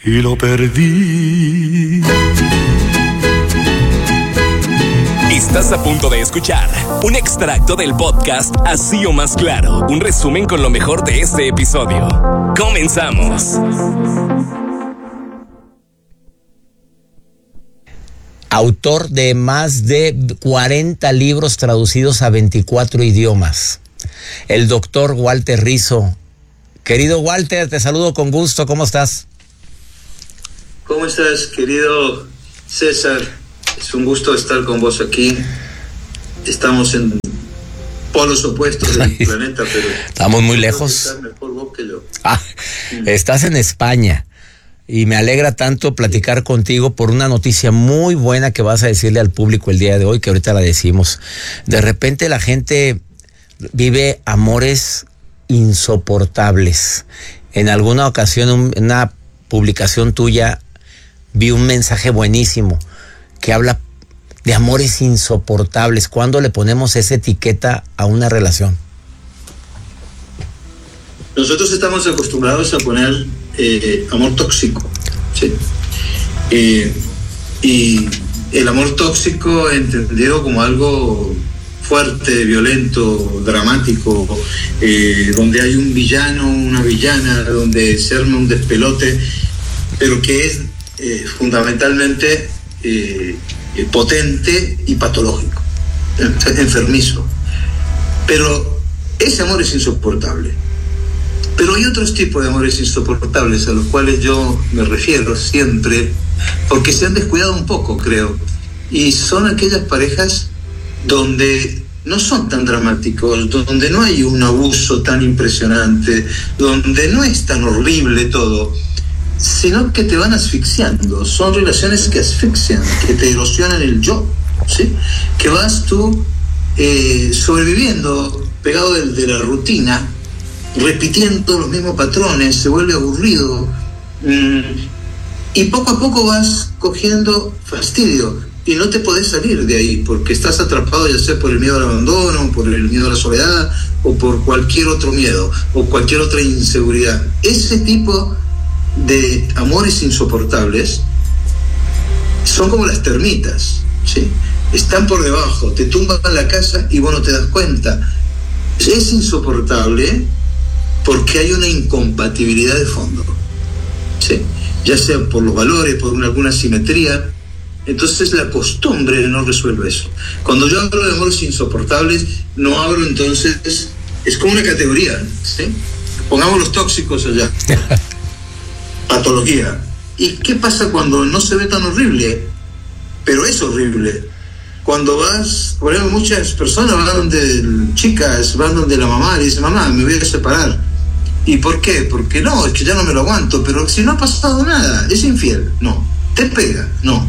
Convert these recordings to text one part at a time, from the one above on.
y lo perdí. Estás a punto de escuchar un extracto del podcast Así o Más Claro, un resumen con lo mejor de este episodio. Comenzamos. Autor de más de 40 libros traducidos a 24 idiomas. El doctor Walter Rizzo. Querido Walter, te saludo con gusto. ¿Cómo estás? ¿Cómo estás, querido César? Es un gusto estar con vos aquí. Estamos en polos opuestos del planeta, pero estamos muy lejos. Estás mejor vos que yo. Estás en España. Y me alegra tanto platicar contigo por una noticia muy buena que vas a decirle al público el día de hoy, que ahorita la decimos. De repente la gente vive amores insoportables. En alguna ocasión, en una publicación tuya, vi un mensaje buenísimo que habla de amores insoportables. ¿Cuándo le ponemos esa etiqueta a una relación? Nosotros estamos acostumbrados a poner amor tóxico, ¿sí? Y el amor tóxico entendido como algo fuerte, violento, dramático, donde hay un villano, una villana, donde se arma un despelote, pero que es fundamentalmente potente y patológico, enfermizo. Pero ese amor es insoportable. Pero hay otros tipos de amores insoportables a los cuales yo me refiero siempre, porque se han descuidado un poco, creo. Y son aquellas parejas donde no son tan dramáticos, donde no hay un abuso tan impresionante, donde no es tan horrible todo, sino que te van asfixiando. Son relaciones que asfixian, que te erosionan el yo, ¿sí? Que vas tú sobreviviendo pegado de la rutina, repitiendo los mismos patrones, se vuelve aburrido, y poco a poco vas cogiendo fastidio y no te podés salir de ahí porque estás atrapado, ya sea por el miedo al abandono, por el miedo a la soledad o por cualquier otro miedo o cualquier otra inseguridad. Ese tipo de amores insoportables son como las termitas, ¿sí? Están por debajo, te tumban la casa y vos no te das cuenta. Es insoportable porque hay una incompatibilidad de fondo, ¿sí? Ya sea por los valores, por alguna simetría. Entonces la costumbre no resuelve eso. Cuando yo hablo de amores insoportables, no hablo entonces, es como una categoría, ¿sí? Pongamos los tóxicos allá. Patología. ¿Y qué pasa cuando no se ve tan horrible? Pero es horrible. Cuando vas, por ejemplo, muchas personas van donde chicas, van donde la mamá y dicen, mamá, me voy a separar. ¿Y por qué? Porque no, es que ya no me lo aguanto. Pero si no ha pasado nada, es infiel, no. Te pega, no.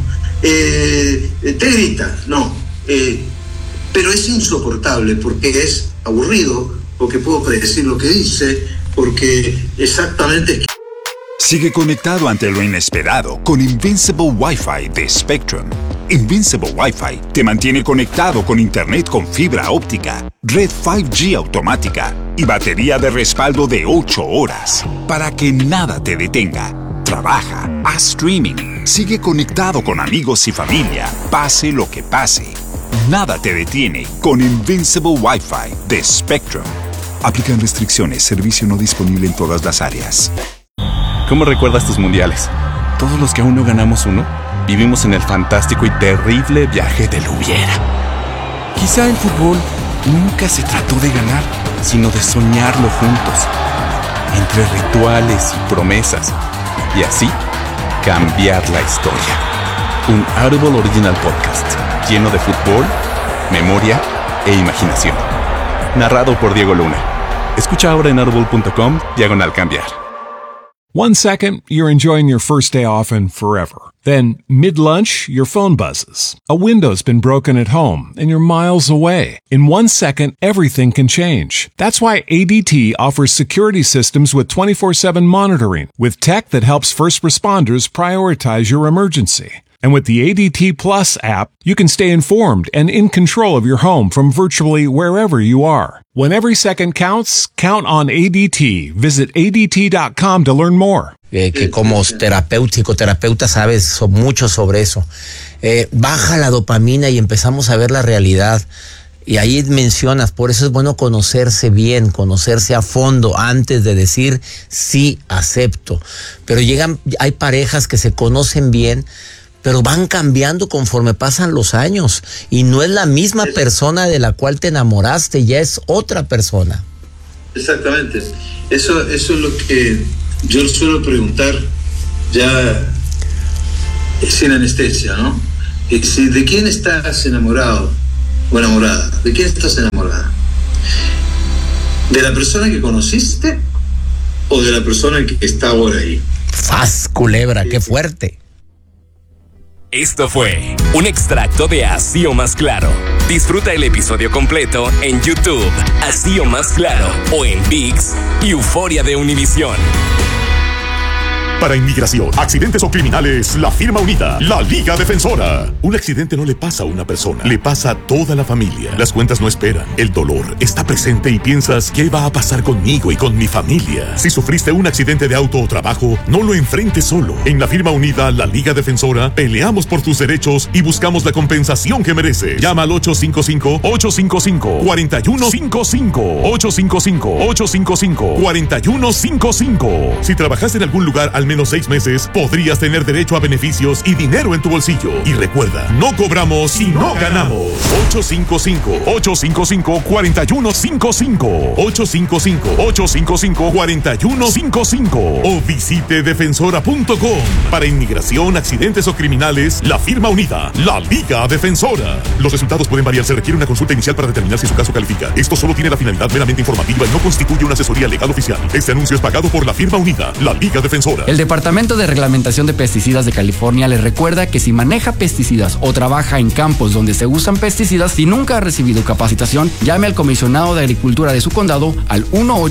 Te grita, no. Pero es insoportable porque es aburrido, porque puedo predecir lo que dice, porque exactamente... Sigue conectado ante lo inesperado con Invincible Wi-Fi de Spectrum. Invincible Wi-Fi te mantiene conectado con internet con fibra óptica, red 5G automática y batería de respaldo de 8 horas para que nada te detenga. Trabaja, haz streaming, sigue conectado con amigos y familia, pase lo que pase. Nada te detiene con Invincible Wi-Fi de Spectrum. Aplican restricciones, servicio no disponible en todas las áreas. ¿Cómo recuerdas tus mundiales? Todos los que aún no ganamos uno, vivimos en el fantástico y terrible viaje del hubiera. Quizá el fútbol nunca se trató de ganar, sino de soñarlo juntos, entre rituales y promesas, y así cambiar la historia. Un Audible Original Podcast, lleno de fútbol, memoria e imaginación. Narrado por Diego Luna. Escucha ahora en audible.com/cambiar. 1 second, you're enjoying your first day off and forever. Then, mid-lunch, your phone buzzes. A window's been broken at home and you're miles away. In 1 second, everything can change. That's why ADT offers security systems with 24/7 monitoring, with tech that helps first responders prioritize your emergency. And with the ADT Plus app, you can stay informed and in control of your home from virtually wherever you are. When every second counts, count on ADT. Visit ADT.com to learn more. que como psicoterapeuta sabes mucho sobre eso. Baja la dopamina y empezamos a ver la realidad. Y ahí mencionas, por eso es bueno conocerse bien, conocerse a fondo antes de decir sí, acepto. Pero hay parejas que se conocen bien, pero van cambiando conforme pasan los años. Y no es la misma persona de la cual te enamoraste, ya es otra persona. Exactamente. Eso es lo que yo suelo preguntar ya sin anestesia, ¿no? ¿De quién estás enamorado o enamorada? ¿De quién estás enamorada? ¿De la persona que conociste o de la persona que está ahora ahí? ¡Faz, culebra! ¡Qué fuerte! Esto fue un extracto de Así o Más Claro. Disfruta el episodio completo en YouTube, Así o Más Claro, o en ViX y Euforia de Univisión. Para inmigración, accidentes o criminales, la firma unida, la Liga Defensora. Un accidente no le pasa a una persona, le pasa a toda la familia. Las cuentas no esperan, el dolor está presente y piensas, ¿qué va a pasar conmigo y con mi familia? Si sufriste un accidente de auto o trabajo, no lo enfrentes solo. En la firma unida, la Liga Defensora, peleamos por tus derechos y buscamos la compensación que mereces. Llama al 855-855-4155. 855-855-4155. Si trabajaste en algún lugar al menos 6 meses, podrías tener derecho a beneficios y dinero en tu bolsillo. Y recuerda, no cobramos si no ganamos. 855-855-4155. 855-855-4155. O visite defensora.com. Para inmigración, accidentes o criminales, la firma unida, la Liga Defensora. Los resultados pueden variar. Se requiere una consulta inicial para determinar si su caso califica. Esto solo tiene la finalidad meramente informativa y no constituye una asesoría legal oficial. Este anuncio es pagado por la firma unida, la Liga Defensora. El Departamento de Reglamentación de Pesticidas de California le recuerda que si maneja pesticidas o trabaja en campos donde se usan pesticidas y nunca ha recibido capacitación, llame al comisionado de Agricultura de su condado al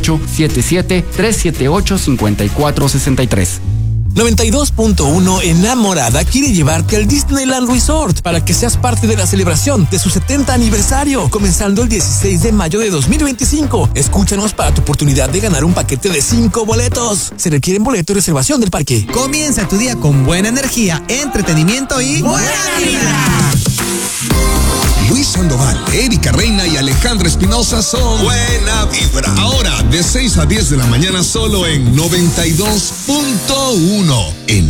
1877-378-5463. 92.1 Enamorada quiere llevarte al Disneyland Resort para que seas parte de la celebración de su 70 aniversario, comenzando el 16 de mayo de 2025. Escúchanos para tu oportunidad de ganar un paquete de 5 boletos. Se requieren boleto y reservación del parque. Comienza tu día con buena energía, entretenimiento y buena vida. Luis Sandoval, Erika Reina y Alejandra Espinosa son Buena Vibra. Ahora, de 6 a 10 de la mañana, solo en 92.1 en